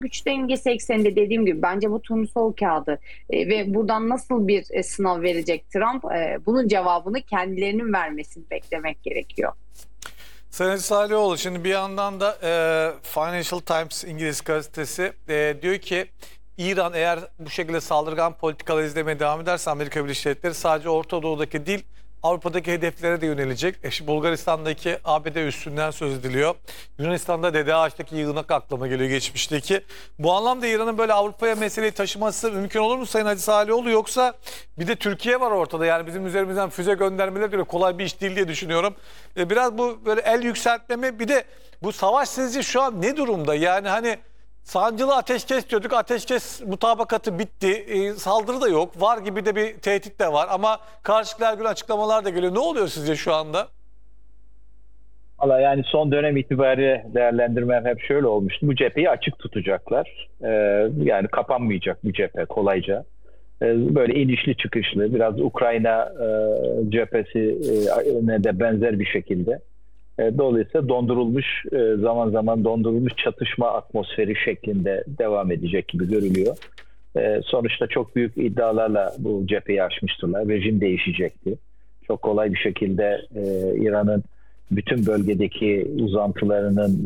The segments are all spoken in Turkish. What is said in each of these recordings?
güç dengesi ekseninde dediğim gibi bence bu turnusol kağıdı ve buradan nasıl bir sınav verecek Trump, bunun cevabını kendilerinin vermesini beklemek gerekiyor. Sayın Salihoğlu, şimdi bir yandan da Financial Times İngiliz gazetesi diyor ki İran eğer bu şekilde saldırgan politikalar izlemeye devam ederse Amerika Birleşik Devletleri sadece Orta Doğu'daki değil Avrupa'daki hedeflere de yönelecek. Şimdi Bulgaristan'daki ABD üssünden söz ediliyor. Yunanistan'da Dede Ağaç'taki yığınak aklıma geliyor geçmişteki. Bu anlamda İran'ın böyle Avrupa'ya meseleyi taşıması mümkün olur mu Sayın Hacı Salihoğlu? Yoksa bir de Türkiye var ortada. Yani bizim üzerimizden füze göndermeler diyor. Kolay bir iş değil diye düşünüyorum. Biraz bu böyle el yükseltmeme, bir de bu savaş sizce şu an ne durumda? Yani hani sancılı ateşkes diyorduk. Ateşkes mutabakatı bitti. Saldırı da yok. Var gibi de bir tehdit de var. Ama karşılıklı her gün açıklamalar da geliyor. Ne oluyor sizce şu anda? Valla yani son dönem itibariyle değerlendirmem hep şöyle olmuştu. Bu cepheyi açık tutacaklar. Yani kapanmayacak bu cephe kolayca. Böyle inişli çıkışlı, biraz Ukrayna cephesine de benzer bir şekilde. Dolayısıyla dondurulmuş, zaman zaman dondurulmuş çatışma atmosferi şeklinde devam edecek gibi görülüyor. Sonuçta çok büyük iddialarla bu cepheyi aşmıştılar. Rejim değişecekti. Çok kolay bir şekilde İran'ın bütün bölgedeki uzantılarının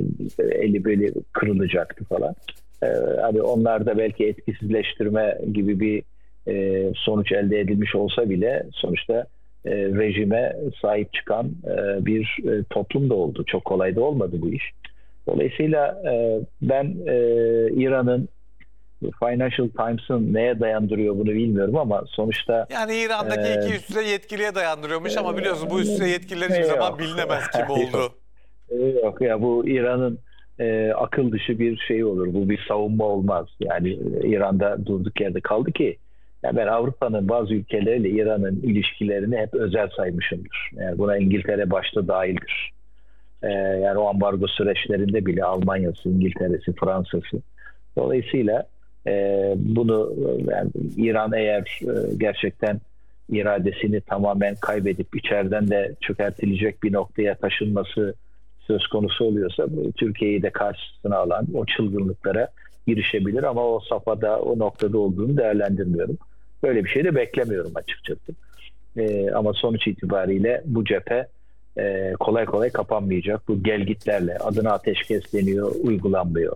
eli böyle kırılacaktı falan. Hani onlar da belki etkisizleştirme gibi bir sonuç elde edilmiş olsa bile sonuçta rejime sahip çıkan bir toplum da oldu. Çok kolay da olmadı bu iş. Dolayısıyla ben İran'ın Financial Times'ın neye dayandırıyor bunu bilmiyorum ama sonuçta Yani İran'daki iki üst düzey yetkiliye dayandırıyormuş ama biliyorsunuz bu üst düzey yetkililer hiçbir zaman bilinemez kim oldu. Yok ya, bu İran'ın akıl dışı bir şey olur. Bu bir savunma olmaz. Yani İran'da durduk yerde kaldı ki ya ben Avrupa'nın bazı ülkeleriyle İran'ın ilişkilerini hep özel saymışımdır. Yani buna İngiltere başta dahildir. Yani o ambargo süreçlerinde bile Almanya'sı, İngiltere'si, Fransa'sı. Dolayısıyla bunu yani İran eğer gerçekten iradesini tamamen kaybedip içeriden de çökertilecek bir noktaya taşınması söz konusu oluyorsa Türkiye'yi de karşısına alan o çılgınlıklara girişebilir ama o safhada, o noktada olduğunu değerlendirmiyorum. Böyle bir şey de beklemiyorum açıkçası. Ama sonuç itibariyle bu cephe kolay kolay kapanmayacak. Bu gelgitlerle adına ateşkes deniyor, uygulanmıyor.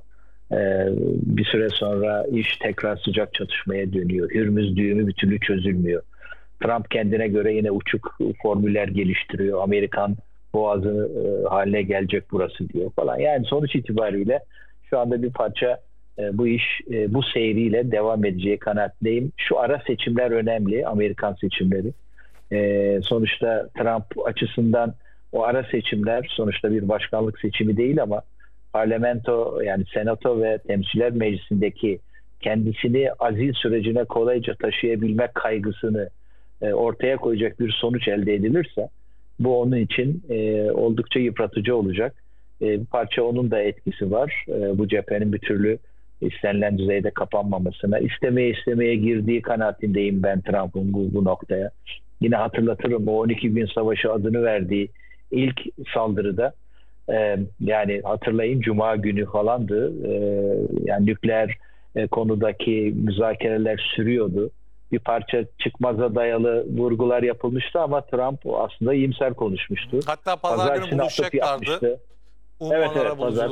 Bir süre sonra iş tekrar sıcak çatışmaya dönüyor. Hürmüz düğümü bir türlü çözülmüyor. Trump kendine göre yine uçuk formüller geliştiriyor. Amerikan boğazı haline gelecek burası diyor falan. Yani sonuç itibariyle şu anda bir parça bu iş bu seyriyle devam edeceği kanaatindeyim. Şu ara seçimler önemli, Amerikan seçimleri. Sonuçta Trump açısından o ara seçimler sonuçta bir başkanlık seçimi değil ama parlamento yani senato ve temsiller meclisindeki kendisini azil sürecine kolayca taşıyabilmek kaygısını ortaya koyacak bir sonuç elde edilirse bu onun için oldukça yıpratıcı olacak. Bir parça onun da etkisi var. Bu cephenin bir türlü istenilen düzeyde kapanmamasına. İstemeye girdiği kanaatindeyim ben Trump'ın bu noktaya. Yine hatırlatırım o 12 gün savaşı adını verdiği ilk saldırıda yani hatırlayın Cuma günü falandı. Yani nükleer konudaki müzakereler sürüyordu. Bir parça çıkmaza dayalı vurgular yapılmıştı ama Trump aslında iyimser konuşmuştu. Hatta pazar günü buluşacaklardı. Evet, pazar.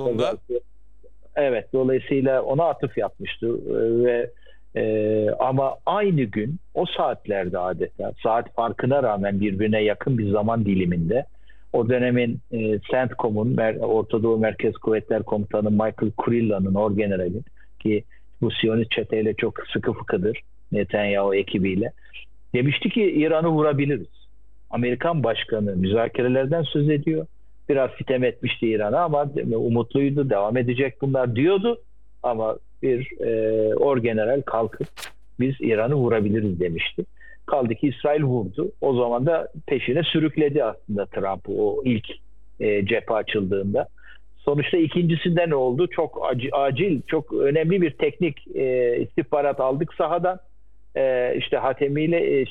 Evet, dolayısıyla ona atıf yapmıştı ve ama aynı gün o saatlerde adeta saat farkına rağmen birbirine yakın bir zaman diliminde o dönemin CENTCOM'un Orta Doğu Merkez Kuvvetler Komutanı Michael Kurilla'nın orgeneralin ki bu Siyonist çeteyle çok sıkı fıkıdır Netanyahu ekibiyle demişti ki İran'ı vurabiliriz. Amerikan başkanı müzakerelerden söz ediyor. Biraz sitem etmişti İran'a ama umutluydu, devam edecek bunlar diyordu. Ama bir orgeneral kalkıp biz İran'ı vurabiliriz demişti. Kaldı ki İsrail vurdu. O zaman da peşine sürükledi aslında Trump'ı o ilk cephe açıldığında. Sonuçta ikincisinde ne oldu? Çok acil, çok önemli bir teknik istihbarat aldık sahadan. İşte Hatemi ile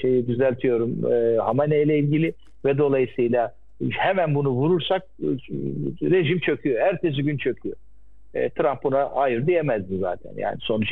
Hamaney ile ilgili ve dolayısıyla hemen bunu vurursak rejim çöküyor. Ertesi gün çöküyor. Trump buna hayır diyemezdi zaten. Yani sonuç